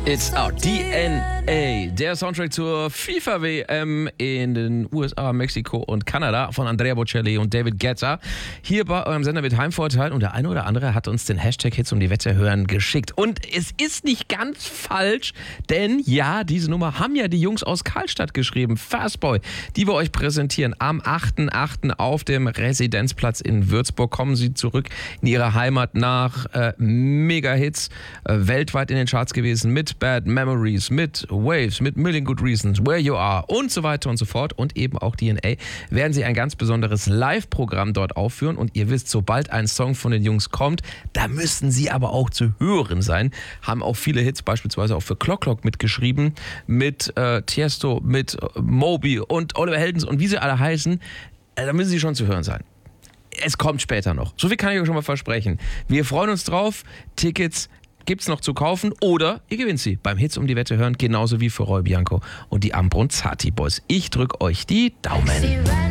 It's our DNA. Der Soundtrack zur FIFA-WM in den USA, Mexiko und Kanada von Andrea Bocelli und David Guetta. Hier bei eurem Sender mit Heimvorteil. Und der eine oder andere hat uns den Hashtag Hits um die Wette hören geschickt. Und es ist nicht ganz falsch, denn ja, diese Nummer haben ja die Jungs aus Karlstadt geschrieben. Fastboy, die wir euch präsentieren. Am 8.8. auf dem Residenzplatz in Würzburg kommen sie zurück in ihre Heimat nach Mega-Hits, weltweit in den Charts gewesen mit Bad Memories, mit Waves, mit Million Good Reasons, Where You Are und so weiter und so fort. Und eben auch DNA werden sie ein ganz besonderes Live-Programm dort aufführen. Und ihr wisst, sobald ein Song von den Jungs kommt, da müssen sie aber auch zu hören sein. Haben auch viele Hits beispielsweise auch für Clock Clock mitgeschrieben, mit Tiesto, mit Moby und Oliver Heldens und wie sie alle heißen. Da müssen sie schon zu hören sein. Es kommt später noch. So viel kann ich euch schon mal versprechen. Wir freuen uns drauf. Tickets gibt's noch zu kaufen oder ihr gewinnt sie beim Hits um die Wette hören, genauso wie für Roy Bianco und die Ambronzati Boys. Ich drück euch die Daumen.